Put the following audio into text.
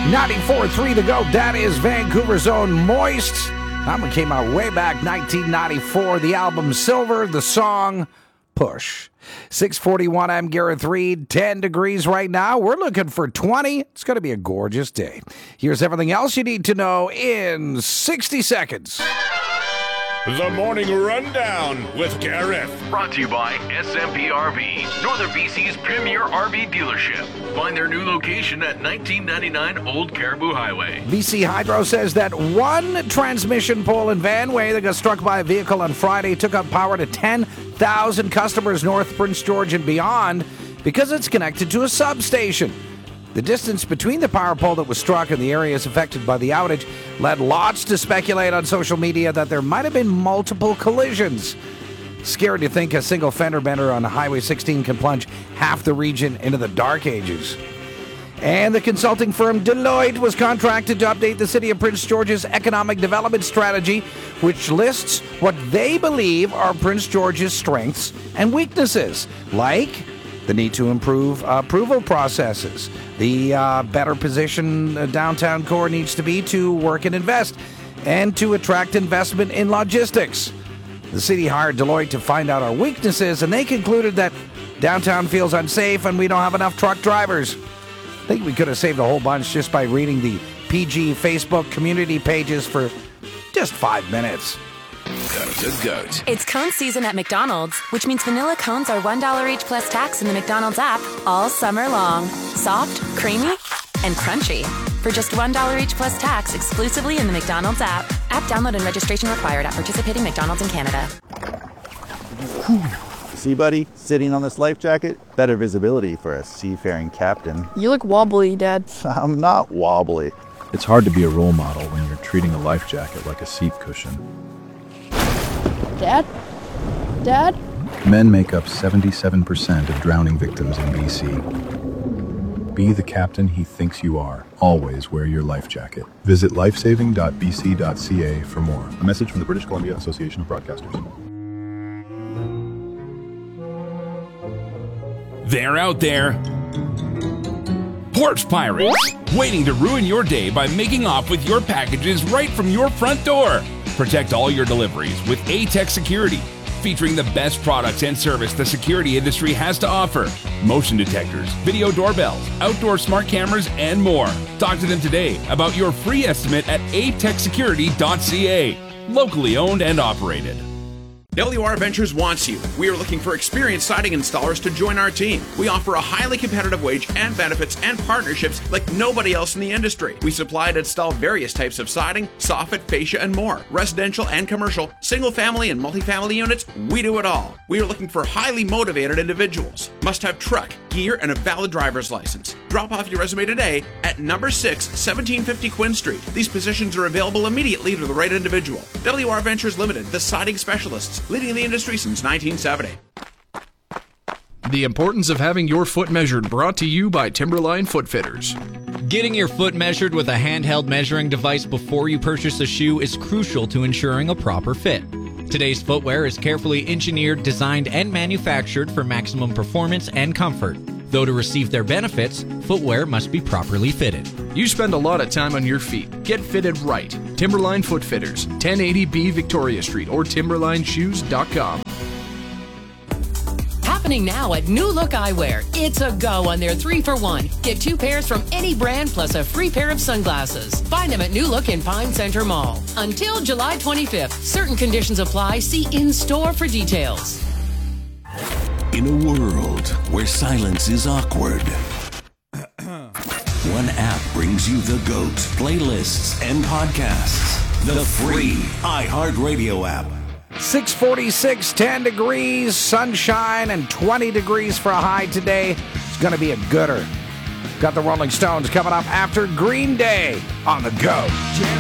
94.3 The GOAT. That is Vancouver's own Moist. That one came out way back, 1994. The album Silver, the song Push. 6:41, I'm Gareth Reed. 10 degrees right now. We're looking for 20. It's going to be a gorgeous day. Here's everything else you need to know in 60 seconds. The Morning Rundown with Gareth. Brought to you by SMP RV, Northern BC's premier RV dealership. Find their new location at 1999 Old Caribou Highway. BC Hydro says that one transmission pole in Vanway that got struck by a vehicle on Friday took up power to 10,000 customers north Prince George and beyond because it's connected to a substation. The distance between the power pole that was struck and the areas affected by the outage led lots to speculate on social media that there might have been multiple collisions. Scary to think a single fender bender on Highway 16 can plunge half the region into the dark ages. And the consulting firm Deloitte was contracted to update the city of Prince George's economic development strategy, which lists what they believe are Prince George's strengths and weaknesses, like the need to improve approval processes, the better position downtown core needs to be to work and invest, and to attract investment in logistics. The city hired Deloitte to find out our weaknesses, and they concluded that downtown feels unsafe and we don't have enough truck drivers. I think we could have saved a whole bunch just by reading the PG Facebook community pages for just 5 minutes. Goat. It's cone season at McDonald's, which means vanilla cones are $1 each plus tax in the McDonald's app all summer long. Soft, creamy, and crunchy. For just $1 each plus tax exclusively in the McDonald's app. App download and registration required at participating McDonald's in Canada. See, buddy, sitting on this life jacket, better visibility for a seafaring captain. You look wobbly, Dad. I'm not wobbly. It's hard to be a role model when you're treating a life jacket like a seat cushion. Dad? Dad? Men make up 77% of drowning victims in BC. Be the captain he thinks you are. Always wear your life jacket. Visit lifesaving.bc.ca for more. A message from the British Columbia Association of Broadcasters. They're out there. Porch Pirates, waiting to ruin your day by making off with your packages right from your front door. Protect all your deliveries with A-Tech Security, featuring the best products and service the security industry has to offer. Motion detectors, video doorbells, outdoor smart cameras, and more. Talk to them today about your free estimate at atechsecurity.ca. Locally owned and operated. WR Ventures wants you. We are looking for experienced siding installers to join our team. We offer a highly competitive wage and benefits and partnerships like nobody else in the industry. We supply and install various types of siding, soffit, fascia, and more. Residential and commercial, single family and multifamily units, we do it all. We are looking for highly motivated individuals. Must have truck, gear, and a valid driver's license. Drop off your resume today at number 6, 1750 Quinn Street. These positions are available immediately to the right individual. WR Ventures Limited, the siding specialists, leading the industry since 1970. The importance of having your foot measured, brought to you by Timberline Footfitters. Getting your foot measured with a handheld measuring device before you purchase a shoe is crucial to ensuring a proper fit. Today's footwear is carefully engineered, designed, and manufactured for maximum performance and comfort. Though to receive their benefits, footwear must be properly fitted. You spend a lot of time on your feet. Get fitted right. Timberline Footfitters, 1080B Victoria Street or timberlineshoes.com. Happening now at New Look Eyewear. It's a go on their 3-for-1. Get 2 pairs from any brand plus a free pair of sunglasses. Find them at New Look in Pine Center Mall. Until July 25th. Certain conditions apply. See in-store for details. In a world where silence is awkward, one app brings you the GOAT, playlists, and podcasts. The free iHeartRadio app. 6:46, 10 degrees, sunshine, and 20 degrees for a high today. It's going to be a gooder. Got the Rolling Stones coming up after Green Day on the GOAT.